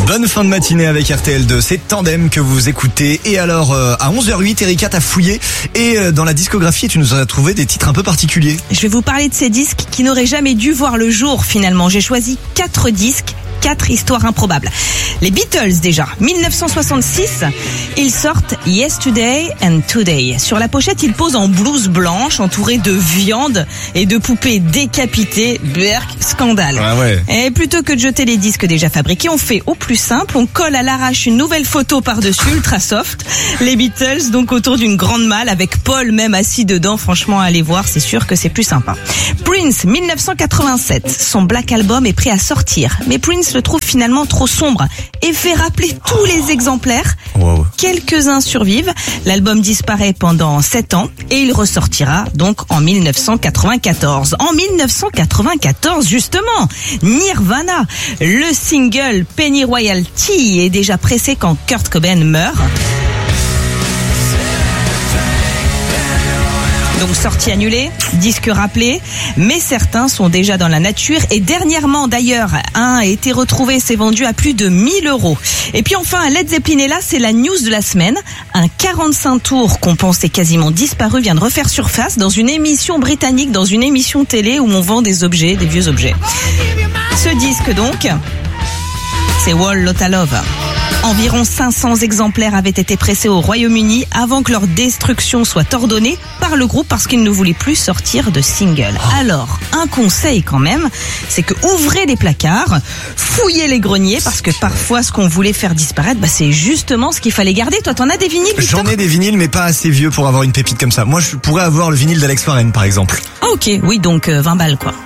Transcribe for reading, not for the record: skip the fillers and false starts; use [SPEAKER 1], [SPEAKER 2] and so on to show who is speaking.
[SPEAKER 1] Bonne fin de matinée avec RTL2, c'est Tandem que vous écoutez. Et alors, à 11h08, Erika t'a fouillé et dans la discographie, tu nous as trouvé des titres un peu particuliers.
[SPEAKER 2] Je vais vous parler de ces disques qui n'auraient jamais dû voir le jour finalement. J'ai choisi 4 disques, 4 histoires improbables. Les Beatles déjà, 1966, ils sortent Yesterday and Today. Sur la pochette, ils posent en blouse blanche, entourés de viande et de poupées décapitées. Berk, scandale.
[SPEAKER 1] Ah ouais.
[SPEAKER 2] Et plutôt que de jeter les disques déjà fabriqués, on fait au plus simple, on colle à l'arrache une nouvelle photo par-dessus, ultra soft. Les Beatles, donc autour d'une grande malle, avec Paul même assis dedans. Franchement, allez voir, c'est sûr que c'est plus sympa. Prince, 1987, son Black Album est prêt à sortir. Mais Prince le trouve finalement trop sombre et fait rappeler tous les exemplaires.
[SPEAKER 1] Wow.
[SPEAKER 2] Quelques-uns survivent. L'album disparaît pendant 7 ans et il ressortira donc en 1994. En 1994, justement, Nirvana, le single Penny Royalty est déjà pressé quand Kurt Cobain meurt. Donc sortie annulée, disque rappelé, mais certains sont déjà dans la nature et dernièrement d'ailleurs, un a été retrouvé, s'est vendu à plus de 1000 €. Et puis enfin, Led Zeppelin est là, c'est la news de la semaine. Un 45 tours qu'on pensait quasiment disparu vient de refaire surface dans une émission britannique, dans une émission télé où on vend des objets, des vieux objets. Ce disque donc, c'est Wall Lotta Love. Environ 500 exemplaires avaient été pressés au Royaume-Uni avant que leur destruction soit ordonnée par le groupe parce qu'ils ne voulaient plus sortir de single. Alors, un conseil quand même, c'est que ouvrez les placards, fouillez les greniers parce que parfois ce qu'on voulait faire disparaître, c'est justement ce qu'il fallait garder. Toi, t'en as des vinyles, Victor ?
[SPEAKER 1] J'en ai des vinyles mais pas assez vieux pour avoir une pépite comme ça. Moi, je pourrais avoir le vinyle d'Alex Warren par exemple.
[SPEAKER 2] Ah ok, oui donc 20 balles quoi.